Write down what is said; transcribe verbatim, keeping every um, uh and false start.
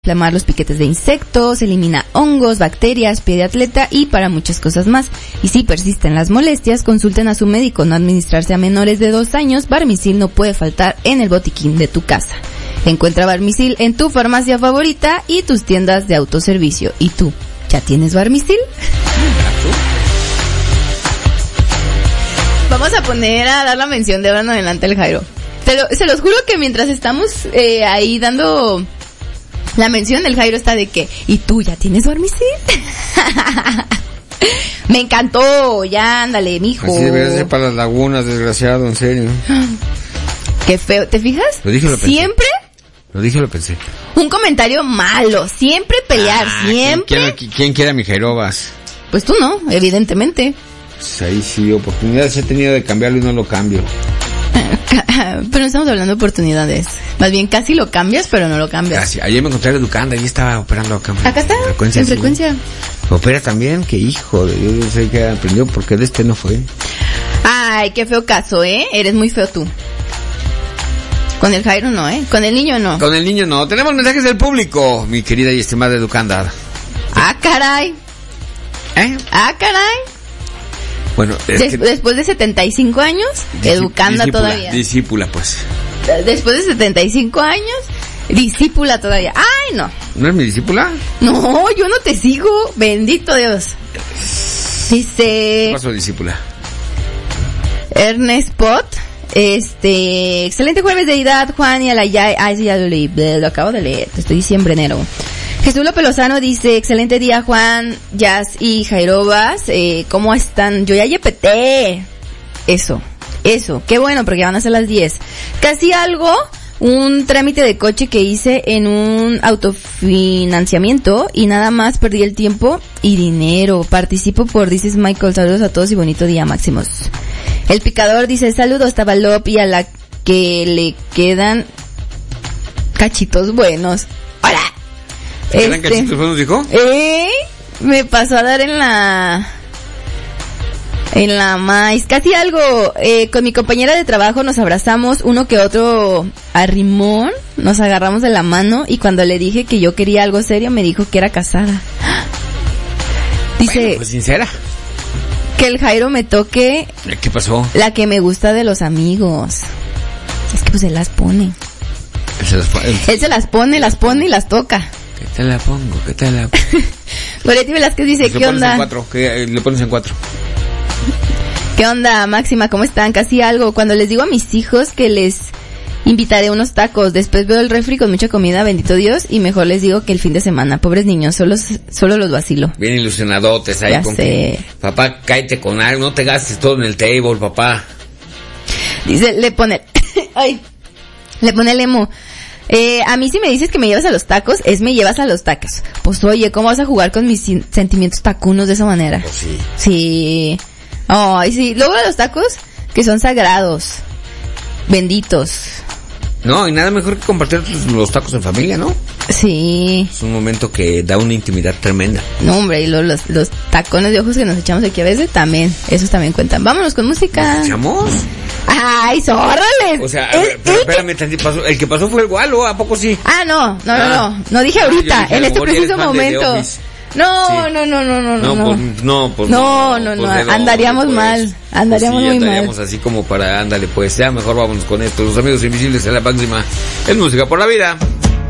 inflamar los piquetes de insectos, elimina hongos, bacterias, pie de atleta y para muchas cosas más. Y si persisten las molestias, consulten a su médico. No administrarse a menores de dos años. Barmisil no puede faltar en el botiquín de tu casa. Encuentra Barmisil en tu farmacia favorita y tus tiendas de autoservicio. ¿Y tú, ya tienes Barmisil? Vamos a poner a dar la mención de ahora en adelante al Jairo. Te lo, se los juro que mientras estamos eh, ahí dando la mención, el Jairo está de que, ¿y tú ya tienes Barmisil? Me encantó, ya ándale, mijo. Así debería ser para las lagunas, desgraciado, en serio. Qué feo, ¿te fijas? Lo dije, lo pensé. Siempre. Lo dije, lo pensé. Un comentario malo, siempre pelear, ah, siempre. ¿quién, ¿Quién quiere a mi Jairovas? Pues tú no, evidentemente. Pues ahí sí, oportunidades he tenido de cambiarlo y no lo cambio. Pero no estamos hablando de oportunidades. Más bien casi lo cambias, pero no lo cambias. Casi. Ayer me encontré a la Educanda y estaba operando acá. Acá está, en frecuencia. En frecuencia. Sí. Opera también, que hijo de yo no sé qué aprendió porque de este no fue. Ay, qué feo caso, ¿eh? Eres muy feo tú. Con el Jairo no, ¿eh? Con el niño no. Con el niño no. Tenemos mensajes del público, mi querida y estimada Educanda. Ah, caray. ¿Eh? Ah, caray. Bueno, es Des- que... después de setenta y cinco años, Disci- Educanda discípula, todavía. Discípula, pues. Después de setenta y cinco años, discípula todavía. Ay, no. ¿No es mi discípula? No, yo no te sigo. Bendito Dios. Dice... ¿Qué pasó, discípula? Ernest Pot. Este... Excelente jueves de edad, Juan y a la ya... Ay, sí, ya lo leí. Lo acabo de leer. Te estoy diciendo en enero. Jesús López Lozano dice, excelente día Juan, Jazz y Jairovas, eh, ¿cómo están? Yo ya yepeté. Eso, eso, qué bueno porque van a ser las diez. Casi algo, un trámite de coche que hice en un autofinanciamiento y nada más perdí el tiempo y dinero. Participo por Dices Michael, saludos a todos y bonito día máximos. El picador dice, saludos Tabalop y a la que le quedan cachitos buenos. ¡Hola! ¿Eran cachitos buenos, dijo? Eh, me pasó a dar en la... En la maíz. Casi algo, eh, con mi compañera de trabajo nos abrazamos, uno que otro a rimón, nos agarramos de la mano y cuando le dije que yo quería algo serio me dijo que era casada. Dice... Bueno, pues sincera. Que el Jairo me toque... ¿Qué pasó? La que me gusta de los amigos. Es que pues él las pone. Él se las pone. Él, él se las pone, las pone y las toca. ¿Qué te la pongo? ¿Qué te la pongo? Goretti Velázquez dice, pues ¿qué onda? En cuatro, que, eh, le pones en cuatro. ¿Qué onda, Máxima? ¿Cómo están? Casi algo. Cuando les digo a mis hijos que les invitaré unos tacos, después veo el refri con mucha comida, bendito Dios, y mejor les digo que el fin de semana. Pobres niños, solo, solo los vacilo. Bien ilusionadotes ahí. Ya con sé. Que, papá, cállate con algo, no te gastes todo en el table, papá. Dice, le pone... Ay, le pone el emo. Eh, a mí si me dices que me llevas a los tacos, es me llevas a los tacos. Pues oye, ¿cómo vas a jugar con mis sin- sentimientos tacunos de esa manera? Pues sí. Sí. Ay, sí. Luego los tacos que son sagrados, benditos. No, y nada mejor que compartir los tacos en familia, ¿no? Sí. Es un momento que da una intimidad tremenda. No, hombre, y los, los, los tacones de ojos que nos echamos aquí a veces también, esos también cuentan. Vámonos con música. ¿Nos echamos? Ay, zórrales. O sea, a ver, pero espérame, tantito, pasó, el que pasó fue el Gualo, ¿a poco sí? Ah, no, no, Ah. no, no, no dije ahorita, dije, en a lo este mejor eres preciso fan de The momento. Office. No, Sí. no, no, no, no, no, No, no. pues no, pues No, no. no, no, pues de andaríamos pues. mal, andaríamos Pues sí, muy andaríamos mal. así como para, ándale, pues, ya mejor vámonos con esto. Los amigos invisibles en la máxima. Es música por la vida.